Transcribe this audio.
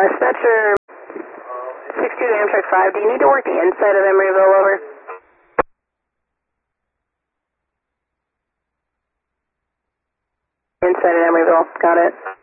Dispatcher 62 to Amtrak 5, do you need to work the inside of Emeryville, over? Inside of Emeryville, got it.